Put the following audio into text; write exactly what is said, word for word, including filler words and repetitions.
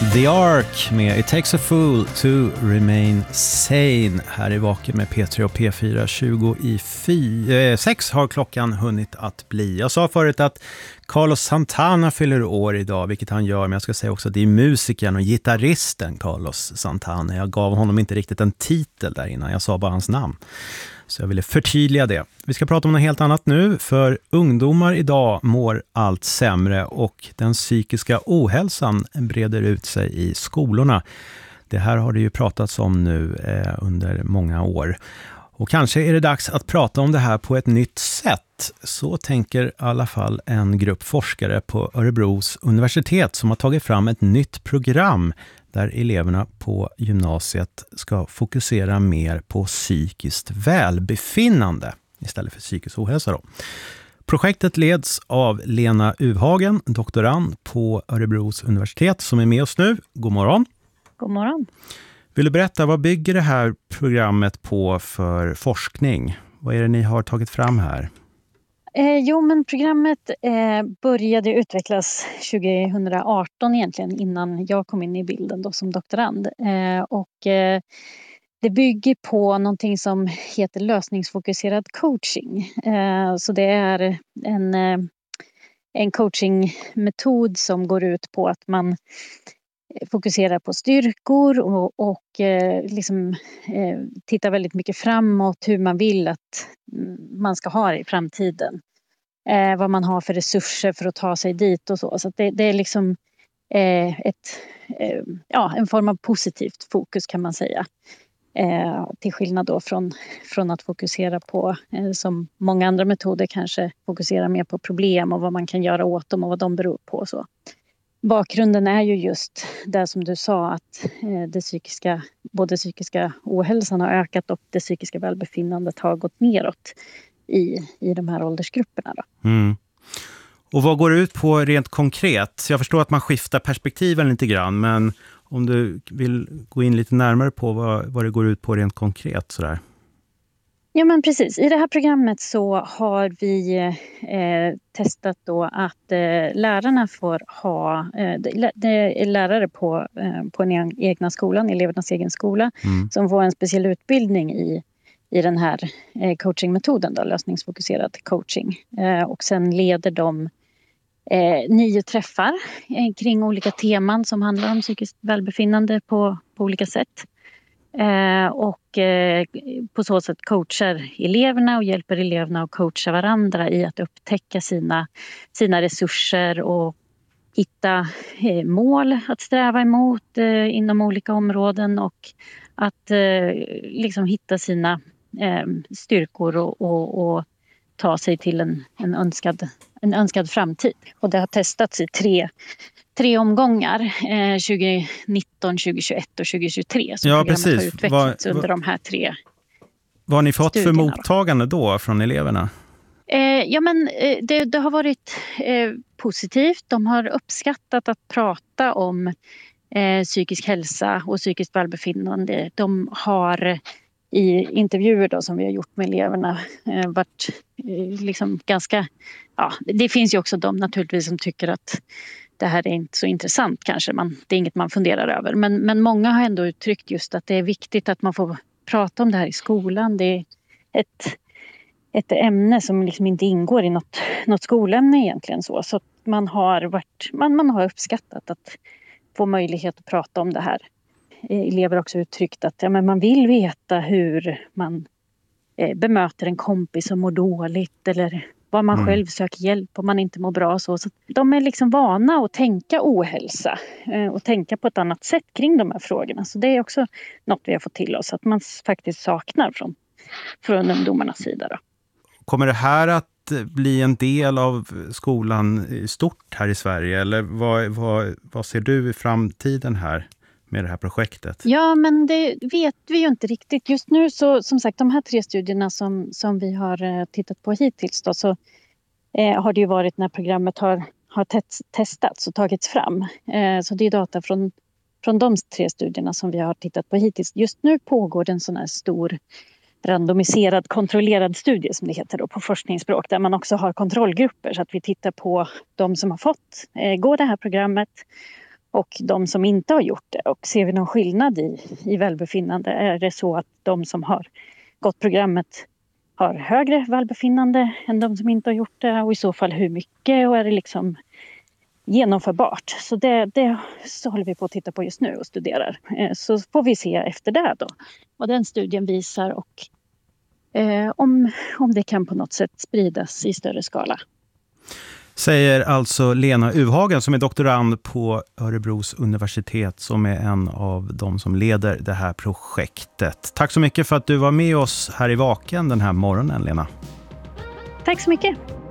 The Ark med It Takes a Fool to Remain Sane. Här i Vaken med P tre och P fyra. tjugo i sex har klockan hunnit att bli. Jag sa förut att Carlos Santana fyller år idag, vilket han gör. Men jag ska säga också att det är musikern och gitarristen Carlos Santana. Jag gav honom inte riktigt en titel där innan. Jag sa bara hans namn. Så jag ville förtydliga det. Vi ska prata om något helt annat nu, för ungdomar idag mår allt sämre och den psykiska ohälsan breder ut sig i skolorna. Det här har det ju pratats om nu eh, under många år. Och kanske är det dags att prata om det här på ett nytt sätt. Så tänker i alla fall en grupp forskare på Örebros universitet som har tagit fram ett nytt program där eleverna på gymnasiet ska fokusera mer på psykiskt välbefinnande istället för psykisk ohälsa då. Projektet leds av Lena Uvhagen, doktorand på Örebros universitet, som är med oss nu. God morgon. God morgon. Vill du berätta, vad bygger det här programmet på för forskning? Vad är det ni har tagit fram här? Eh, jo, men programmet eh, började utvecklas tjugo arton egentligen, innan jag kom in i bilden då som doktorand. Eh, och eh, det bygger på någonting som heter lösningsfokuserad coaching. Eh, så det är en, eh, en coachingmetod som går ut på att man fokuserar på styrkor och, och eh, liksom, eh, tittar väldigt mycket framåt, hur man vill att man ska ha det i framtiden. Eh, vad man har för resurser för att ta sig dit och så. Så att det, det är liksom eh, ett, eh, ja, en form av positivt fokus, kan man säga. Eh, till skillnad då från, från att fokusera på, eh, som många andra metoder kanske fokuserar mer på problem och vad man kan göra åt dem och vad de beror på och så. Bakgrunden är ju just det som du sa, att eh, det psykiska, både psykiska ohälsan har ökat och det psykiska välbefinnandet har gått neråt i, i de här åldersgrupperna då. Mm. Och vad går det ut på rent konkret? Jag förstår att man skiftar perspektiven lite grann, men om du vill gå in lite närmare på vad, vad det går ut på rent konkret sådär. Ja, men precis. I det här programmet så har vi eh, testat då att eh, lärarna får ha, eh, det är lärare på, eh, på den egna skolan, elevernas egen skola, mm. som får en speciell utbildning i, i den här eh, coachingmetoden då, lösningsfokuserad coaching. Eh, och sen leder de eh, nio träffar eh, kring olika teman som handlar om psykiskt välbefinnande på, på olika sätt. Eh, och eh, på så sätt coachar eleverna och hjälper eleverna att coacha varandra i att upptäcka sina, sina resurser och hitta eh, mål att sträva emot eh, inom olika områden, och att eh, liksom hitta sina eh, styrkor och, och, och ta sig till en, en, önskad, en önskad framtid. Och det har testats i tre Tre omgångar, eh, tjugonitton, tjugohundratjugoett och tjugohundratjugotre. Så ja, precis. Har utvecklats vad, under de här tre Vad har ni fått studierna, för mottagande då, då från eleverna? Eh, ja, men eh, det, det har varit eh, positivt. De har uppskattat att prata om eh, psykisk hälsa och psykiskt välbefinnande. De har i intervjuer då, som vi har gjort med eleverna eh, varit eh, liksom ganska... Ja, det finns ju också de naturligtvis som tycker att det här är inte så intressant kanske. Man, det är inget man funderar över. Men, men många har ändå uttryckt just att det är viktigt att man får prata om det här i skolan. Det är ett, ett ämne som liksom inte ingår i något, något skolämne egentligen. Så, så man, har varit, man, man har uppskattat att få möjlighet att prata om det här. Elever har också uttryckt att ja, men man vill veta hur man eh, bemöter en kompis som mår dåligt, eller var man mm. själv söker hjälp om man inte mår bra. Så, så de är liksom vana att tänka ohälsa eh, och tänka på ett annat sätt kring de här frågorna. Så det är också något vi har fått till oss, att man faktiskt saknar från, från ungdomarnas sida då. Kommer det här att bli en del av skolan stort här i Sverige? Eller vad, vad, vad ser du i framtiden här med det här projektet? Ja, men det vet vi ju inte riktigt. Just nu så, som sagt, de här tre studierna som, som vi har tittat på hittills då, så eh, har det ju varit när programmet har, har te- testats och tagits fram. Eh, så det är data från, från de tre studierna som vi har tittat på hittills. Just nu pågår det en sån här stor randomiserad kontrollerad studie, som det heter då på forskningsspråk, där man också har kontrollgrupper, så att vi tittar på de som har fått eh, gå det här programmet och de som inte har gjort det. Och ser vi någon skillnad i, i välbefinnande? Är det så att de som har gått programmet har högre välbefinnande än de som inte har gjort det? Och i så fall hur mycket? Och är det liksom genomförbart? Så det, det så håller vi på att titta på just nu och studerar. Så får vi se efter det då vad den studien visar och eh, om, om det kan på något sätt spridas i större skala. Säger alltså Lena Uvhagen som är doktorand på Örebros universitet, som är en av de som leder det här projektet. Tack så mycket för att du var med oss här i Vaken den här morgonen, Lena. Tack så mycket.